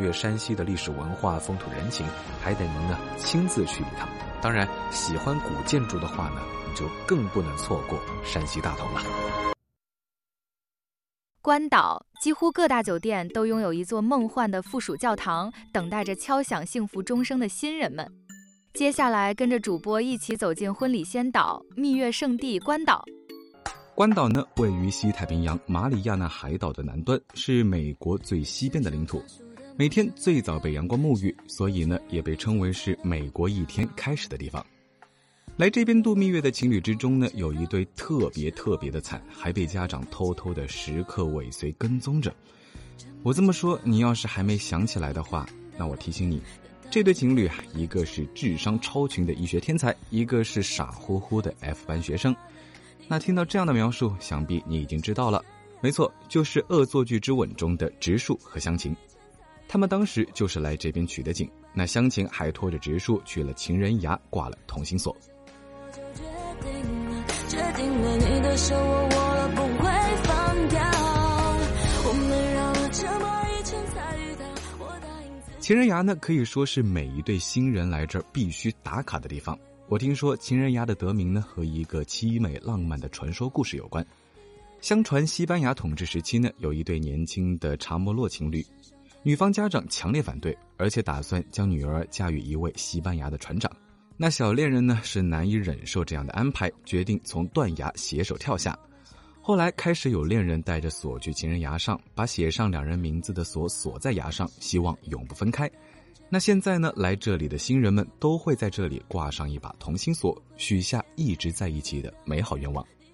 阅山西的历史文化、风土人情，还得能呢亲自去一趟。当然，喜欢古建筑的话呢，就更不能错过山西大同了。 关岛几乎各大酒店都拥有一座梦幻的附属教堂，等待着敲响幸福钟声的新人们。接下来跟着主播一起走进婚礼仙岛、蜜月圣地关岛。 关岛呢，位于西太平洋马里亚纳海岛的南端，是美国最西边的领土，每天最早被阳光沐浴，所以呢，也被称为是美国一天开始的地方。来这边度蜜月的情侣之中呢，有一对特别的惨，还被家长偷偷的时刻尾随跟踪着。我这么说，你要是还没想起来的话，那我提醒你，这对情侣一个是智商超群的医学天才，一个是傻乎乎的 F 班学生。那听到这样的描述，想必你已经知道了，没错，就是《恶作剧之吻》中的直树和香晴。他们当时就是来这边取的景，那香晴还拖着直树去了情人崖挂了同心锁。 决定了你的手我握了不会放掉，我们绕了这么一圈才遇到，我答应情人崖呢，可以说是每一对新人来这儿必须打卡的地方。我听说情人崖的得名呢，和一个凄美浪漫的传说故事有关。相传西班牙统治时期呢，有一对年轻的查莫洛情侣，女方家长强烈反对，而且打算将女儿嫁与一位西班牙的船长。那小恋人呢，是难以忍受这样的安排，决定从断崖携手跳下。后来开始有恋人带着锁去情人崖上，把写上两人名字的锁锁在崖上，希望永不分开。那现在呢，来这里的新人们都会在这里挂上一把同心锁，许下一直在一起的美好愿望。